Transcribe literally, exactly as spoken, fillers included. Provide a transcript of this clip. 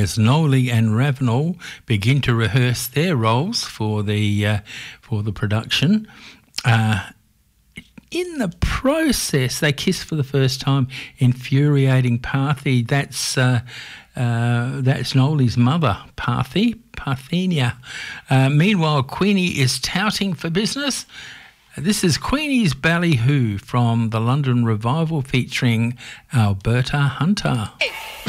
as Nolly and Ravenel begin to rehearse their roles for the uh, for the production. Uh, in the process, they kiss for the first time, infuriating Parthy. That's uh, uh, that's Nolly's mother, Parthy, Parthenia. Uh, meanwhile, Queenie is touting for business. This is Queenie's Ballyhoo from the London Revival featuring Alberta Hunter. Hey.